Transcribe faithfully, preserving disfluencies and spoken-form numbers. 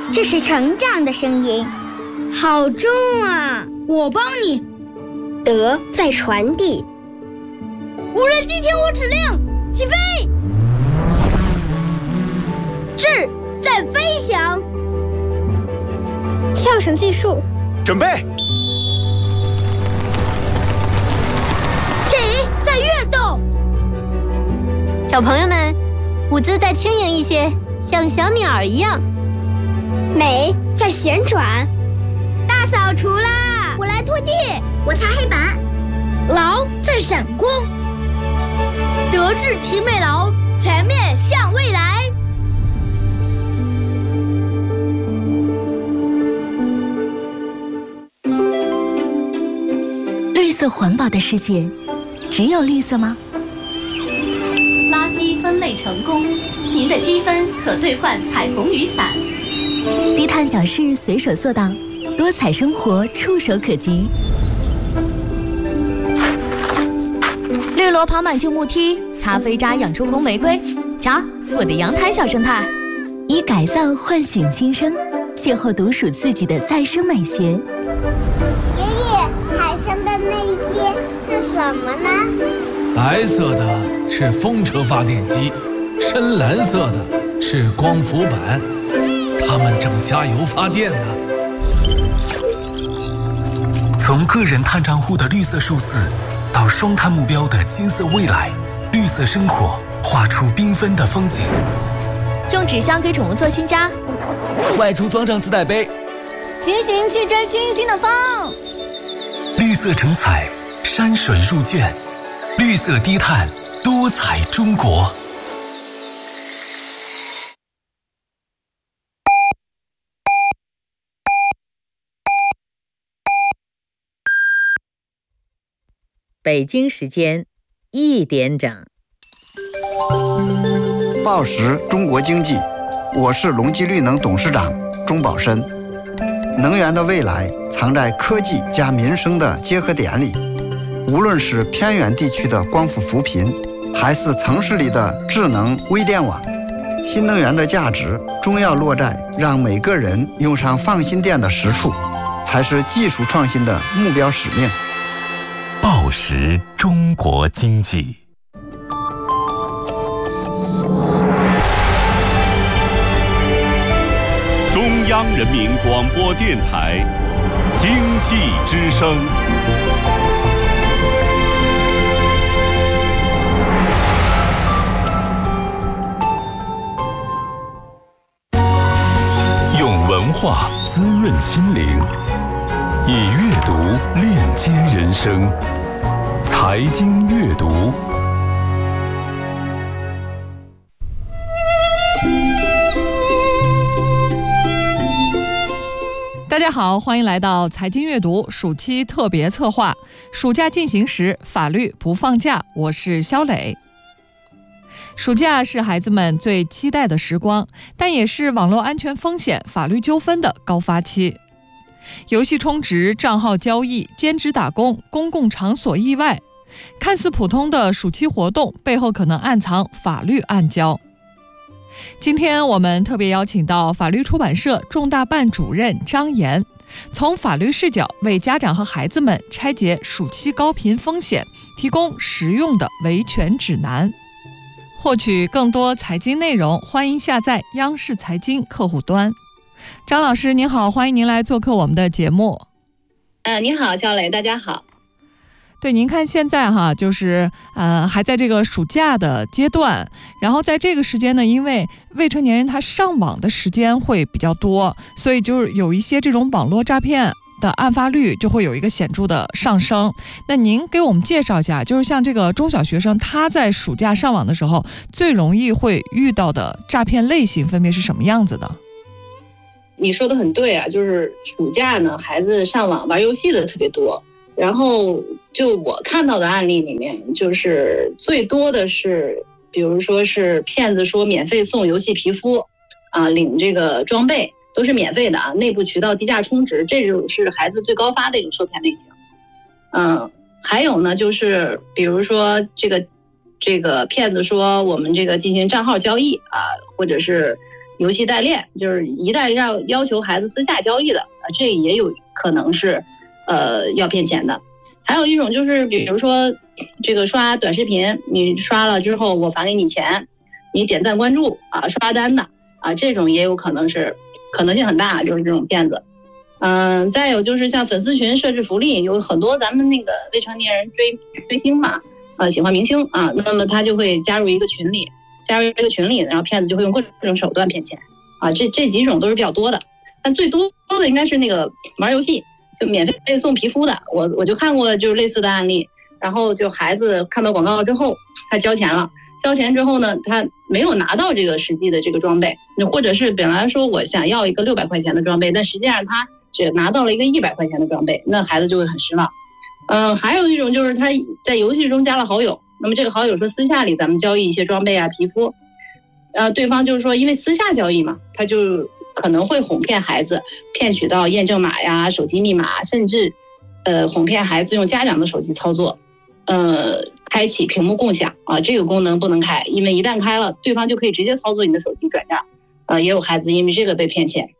这是成长的声音，好重啊！ 我帮你。 德在传递。 无人机听我指令，起飞！智在飞翔。 跳绳计数。 准备。 体在跃动。 小朋友们，舞姿再轻盈一些，像小鸟儿一样。 美在旋转。大扫除啦！ 我来拖地， 我擦黑板。 劳在闪光。德智体美劳，全面向未来。 绿色环保的世界，只有绿色吗？ 垃圾分类成功，您的积分可兑换彩虹雨伞。 低碳小事随手做到，多彩生活触手可及。 绿萝跑满旧木梯，咖啡渣养出红玫瑰。瞧，我的阳台小生态。 以改造唤醒新生，邂逅独属自己的再生美学。 爷爷，海上的那些是什么呢？ 白色的是风车发电机，深蓝色的是光伏板，它们正加油发电呢。 从个人碳账户的绿色数字，到双碳目标的金色未来，绿色生活画出缤纷的风景。 用纸箱给宠物做新家， 外出装上自带杯， 骑行去追清新的风。 绿色成彩，山水入卷，绿色低碳，多彩中国。 北京时间一点整。 报时中国经济，我是隆基绿能董事长钟宝申。能源的未来藏在科技加民生的结合点里，无论是偏远地区的光伏扶贫，还是城市里的智能微电网，新能源的价值终要落在让每个人用上放心电的实处，才是技术创新的目标使命。 报时中国经济。 中央人民广播电台经济之声。 用文化滋润心灵，以阅读链接人生。财经阅读。 大家好，欢迎来到财经阅读暑期特别策划。暑假进行时，法律不放假。我是肖磊。暑假是孩子们最期待的时光，但也是网络安全风险、法律纠纷的高发期。游戏充值、账号交易、兼职打工、公共场所意外，看似普通的暑期活动，背后可能暗藏法律暗礁。今天我们特别邀请到法律出版社重大办主任张岩，从法律视角为家长和孩子们拆解暑期高频风险，提供实用的维权指南。获取更多财经内容，欢迎下载央视财经客户端。张老师您好，欢迎您来做客我们的节目。 呃，您好，肖磊，大家好。 对，您看现在哈，就是呃还在这个暑假的阶段，然后在这个时间呢，因为未成年人他上网的时间会比较多，所以就是有一些这种网络诈骗的案发率就会有一个显著的上升。那您给我们介绍一下，就是像这个中小学生他在暑假上网的时候，最容易会遇到的诈骗类型分别是什么样子的？ 你说的很对啊，就是暑假呢，孩子上网玩游戏的特别多。然后就我看到的案例里面，就是最多的是，比如说是骗子说免费送游戏皮肤，啊，领这个装备都是免费的啊，内部渠道低价充值，这种是孩子最高发的一种受骗类型。嗯，还有呢，就是比如说这个这个骗子说我们这个进行账号交易啊，或者是游戏代练，就是一旦要要求孩子私下交易的，啊，这也有可能是呃要骗钱的。还有一种就是比如说这个刷短视频，你刷了之后我返给你钱，你点赞关注啊，刷单的啊，这种也有可能是可能性很大，就是这种骗子。嗯、呃，再有就是像粉丝群设置福利，有很多咱们那个未成年人追追星嘛，呃，喜欢明星啊，那么他就会加入一个群里，加入一个群里，然后骗子就会用各种手段骗钱啊，这这几种都是比较多的，但最多的应该是那个玩游戏，就免费送皮肤的，我我就看过就是类似的案例，然后就孩子看到广告之后，他交钱了。交钱之后呢，他没有拿到这个实际的这个装备，或者是本来说我想要一个六百块钱的装备，但实际上他只拿到了一个一百块钱的装备，那孩子就会很失望。嗯、呃，还有一种就是他在游戏中加了好友，那么这个好友说私下里咱们交易一些装备啊、皮肤，呃，对方就是说因为私下交易嘛，他就可能会哄骗孩子，骗取到验证码呀、手机密码，甚至呃哄骗孩子用家长的手机操作，呃。开启屏幕共享啊，这个功能不能开，因为一旦开了，对方就可以直接操作你的手机转账，呃，也有孩子因为这个被骗钱。